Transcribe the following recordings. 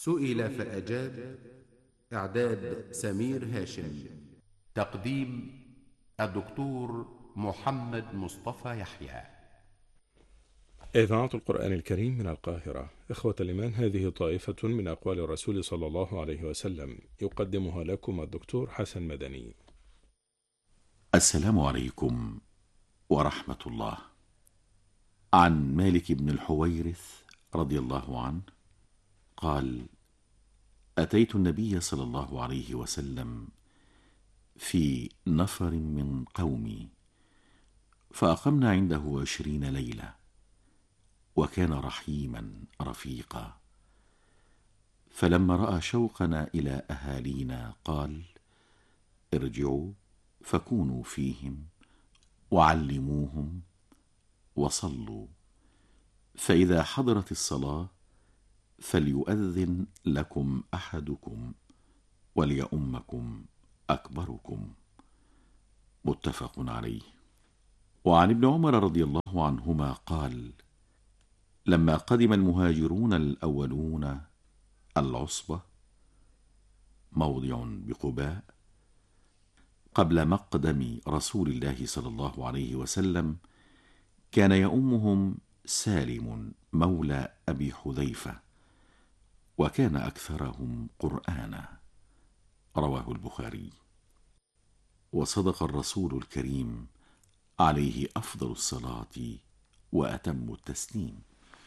سئل فأجاب. إعداد سمير هاشم. تقديم الدكتور محمد مصطفى يحيى. إذاعة القرآن الكريم من القاهرة. إخوة الإيمان، هذه طائفة من أقوال الرسول صلى الله عليه وسلم يقدمها لكم الدكتور حسن مدني. السلام عليكم ورحمة الله. عن مالك بن الحويرث رضي الله عنه قال: أتيت النبي صلى الله عليه وسلم في نفر من قومي، فأقمنا عنده 20 ليلة، وكان رحيما رفيقا. فلما رأى شوقنا إلى أهالينا قال: ارجعوا فكونوا فيهم وعلموهم وصلوا، فإذا حضرت الصلاة فليؤذن لكم أحدكم وليؤمكم أكبركم. متفق عليه. وعن ابن عمر رضي الله عنهما قال: لما قدم المهاجرون الأولون العصبة، موضع بقباء، قبل مقدم رسول الله صلى الله عليه وسلم، كان يؤمهم سالم مولى أبي حذيفة، وكان أكثرهم قرآنا. رواه البخاري. وصدق الرسول الكريم عليه أفضل الصلاة وأتم التسليم.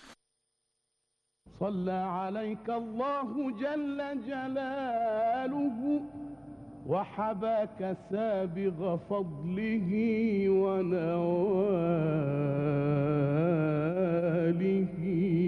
صلى عليك الله جل جلاله، وحباك سابغ فضله ونواله.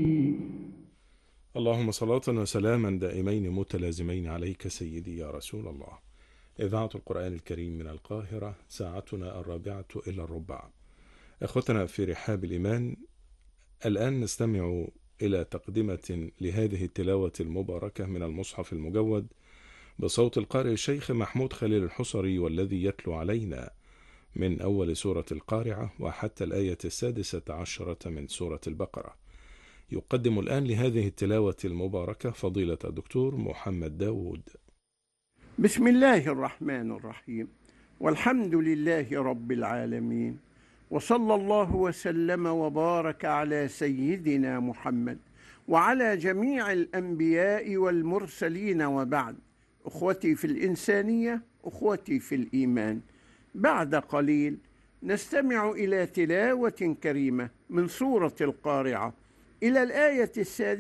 اللهم صلاة وسلاما دائمين متلازمين عليك سيدي يا رسول الله. إذاعة القرآن الكريم من القاهرة، ساعتنا 4:45. أخوتنا في رحاب الإيمان، الآن نستمع إلى تقدمة لهذه التلاوة المباركة من المصحف المجود بصوت القارئ الشيخ محمود خليل الحصري، والذي يتلو علينا من أول سورة القارعة وحتى الآية 16 من سورة البقرة. يقدم الآن لهذه التلاوة المباركة فضيلة الدكتور محمد داود. بسم الله الرحمن الرحيم، والحمد لله رب العالمين، وصلى الله وسلم وبارك على سيدنا محمد وعلى جميع الأنبياء والمرسلين، وبعد. أخوتي في الإنسانية، أخوتي في الإيمان، بعد قليل نستمع إلى تلاوة كريمة من سورة القارعة إلى الآية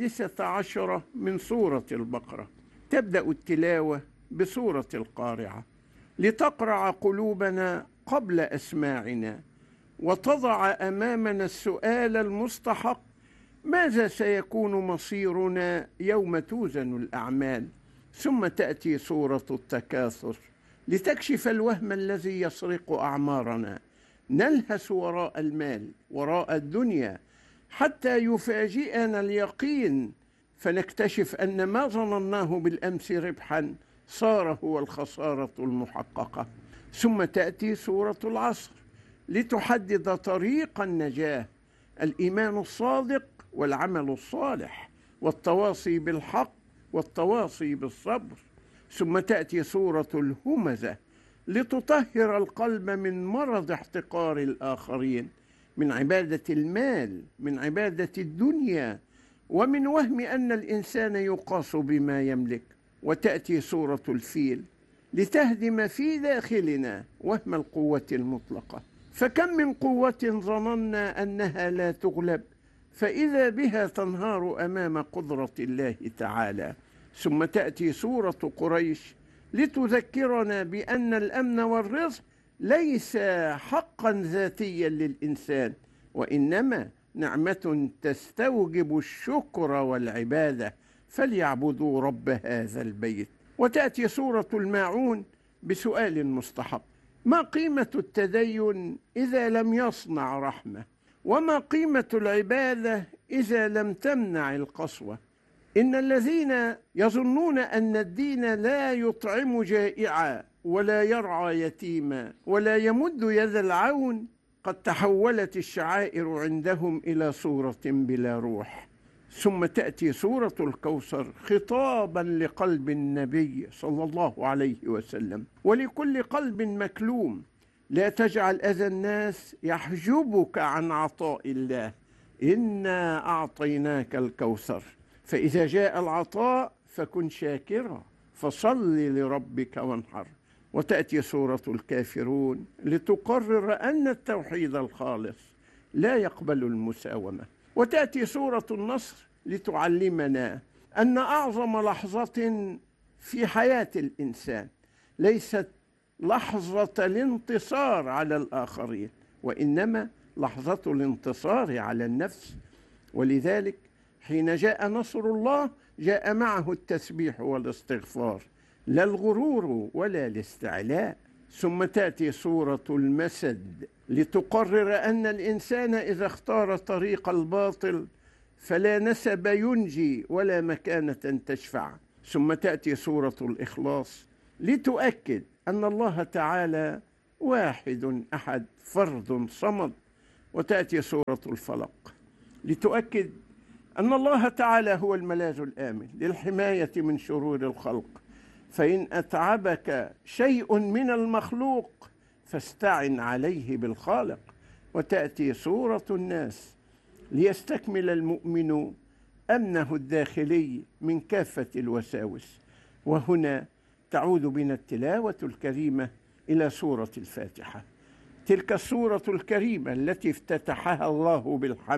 16 من سورة البقرة. تبدأ التلاوة بسورة القارعة لتقرع قلوبنا قبل أسماعنا، وتضع أمامنا السؤال المستحق: ماذا سيكون مصيرنا يوم توزن الأعمال؟ ثم تأتي سورة التكاثر لتكشف الوهم الذي يسرق أعمارنا، نلهث وراء المال، وراء الدنيا، حتى يفاجئنا اليقين فنكتشف أن ما ظنناه بالأمس ربحا صار هو الخسارة المحققة. ثم تأتي سورة العصر لتحدد طريق النجاة: الإيمان الصادق والعمل الصالح والتواصي بالحق والتواصي بالصبر. ثم تأتي سورة الهمزة لتطهر القلب من مرض احتقار الآخرين، من عبادة المال، من عبادة الدنيا، ومن وهم أن الإنسان يقاس بما يملك. وتأتي سورة الفيل لتهدم في داخلنا وهم القوة المطلقة، فكم من قوة ظننا أنها لا تغلب، فإذا بها تنهار أمام قدرة الله تعالى. ثم تأتي سورة قريش لتذكرنا بأن الأمن والرزق ليس حقا ذاتيا للإنسان، وإنما نعمة تستوجب الشكر والعبادة، فليعبدوا رب هذا البيت. وتأتي سورة الماعون بسؤال مستحق: ما قيمة التدين إذا لم يصنع رحمة؟ وما قيمة العبادة إذا لم تمنع القسوة؟ إن الذين يظنون أن الدين لا يطعم جائعا ولا يرعى يتيما ولا يمد يد العون، قد تحولت الشعائر عندهم إلى صورة بلا روح. ثم تأتي سورة الكوثر خطابا لقلب النبي صلى الله عليه وسلم ولكل قلب مكلوم. لا تجعل أذى الناس يحجبك عن عطاء الله، إنا أعطيناك الكوثر، فإذا جاء العطاء فكن شاكرا، فصل لربك وانحر. وتأتي سورة الكافرون لتقرر أن التوحيد الخالص لا يقبل المساومة. وتأتي سورة النصر لتعلمنا أن أعظم لحظة في حياة الإنسان ليست لحظة الانتصار على الآخرين، وإنما لحظة الانتصار على النفس. ولذلك حين جاء نصر الله جاء معه التسبيح والاستغفار، لا الغرور ولا الاستعلاء. ثم تأتي سورة المسد لتقرر أن الإنسان إذا اختار طريق الباطل فلا نسب ينجي ولا مكانة تشفع. ثم تأتي سورة الإخلاص لتؤكد أن الله تعالى واحد أحد فرد صمد. وتأتي سورة الفلق لتؤكد أن الله تعالى هو الملاذ الآمن للحماية من شرور الخلق، فإن أتعبك شيء من المخلوق فاستعن عليه بالخالق. وتأتي سورة الناس ليستكمل المؤمن أمنه الداخلي من كافة الوساوس. وهنا تعود بنا التلاوة الكريمة إلى سورة الفاتحة، تلك السورة الكريمة التي افتتحها الله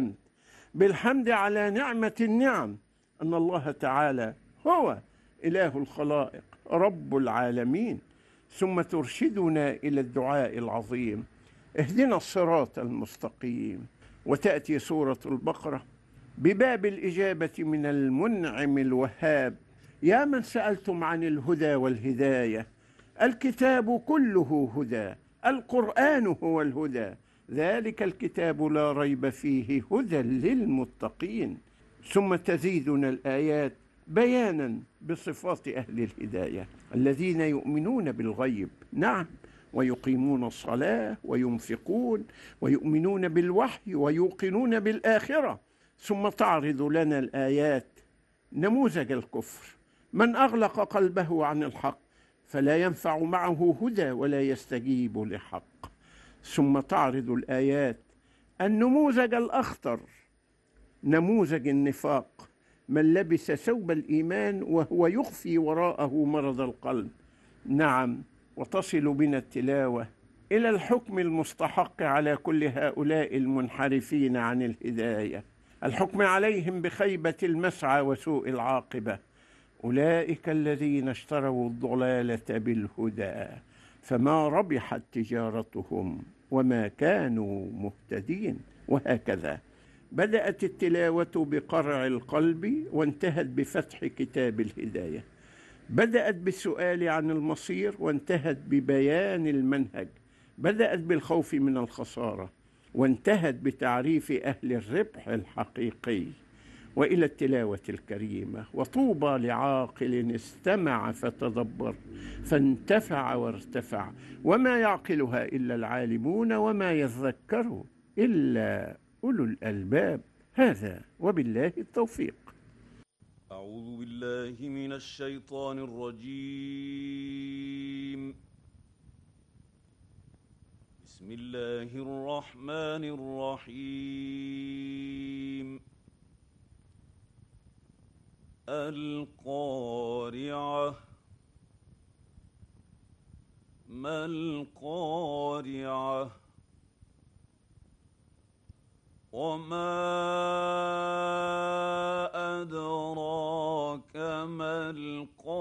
بالحمد على نعمة النعم، أن الله تعالى هو إله الخلائق رب العالمين. ثم ترشدنا إلى الدعاء العظيم، اهدنا الصراط المستقيم. وتأتي سورة البقرة بباب الإجابة من المنعم الوهاب، يا من سألتم عن الهدى والهداية، الكتاب كله هدى، القرآن هو الهدى، ذلك الكتاب لا ريب فيه هدى للمتقين. ثم تزيدنا الآيات بيانا بصفات أهل الهداية الذين يؤمنون بالغيب، نعم، ويقيمون الصلاة وينفقون ويؤمنون بالوحي ويوقنون بالآخرة. ثم تعرض لنا الآيات نموذج الكفر، من أغلق قلبه عن الحق فلا ينفع معه هدى ولا يستجيب لحق. ثم تعرض الآيات النموذج الأخطر، نموذج النفاق، من لبس ثوب الإيمان وهو يخفي وراءه مرض القلب، نعم. وتصل بنا التلاوة إلى الحكم المستحق على كل هؤلاء المنحرفين عن الهداية، الحكم عليهم بخيبة المسعى وسوء العاقبة. أولئك الذين اشتروا الضلالة بالهدى فما ربحت تجارتهم وما كانوا مهتدين. وهكذا بدأت التلاوة بقرع القلب وانتهت بفتح كتاب الهداية، بدأت بالسؤال عن المصير وانتهت ببيان المنهج، بدأت بالخوف من الخسارة وانتهت بتعريف أهل الربح الحقيقي. وإلى التلاوة الكريمة، وطوبى لعاقل استمع فتدبر فانتفع وارتفع، وما يعقلها إلا العالمون وما يذكر إلا أولو الألباب. هذا وبالله التوفيق. أعوذ بالله من الشيطان الرجيم. بسم الله الرحمن الرحيم. القارعة، ما القارعة، وما أدراك ما القارعة